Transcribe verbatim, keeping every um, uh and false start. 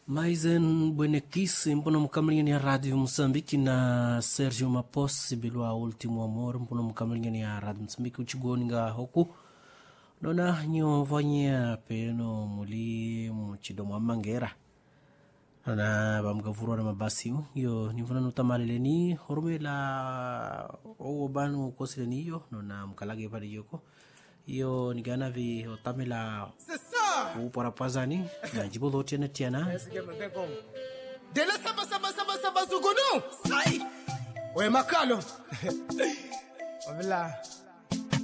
Maizen Buenekisi mpono mkamlingani ya Radio Msambiki na Sergio Maposi bilwa Ultimo Amor mpono mkamlingani ya Radio Msambiki uchigoni nga hoku nona nyo vanya peno muli mchidomo mangera na bamgavurwa na mabasi yo nivuna nutamaleleni hormela o banu kosileni yo nona mkalage pale yoko yo nigana vi otamela upora pazani na jibo lote na tiana dela saba saba saba saba zugono sai we makalo wabla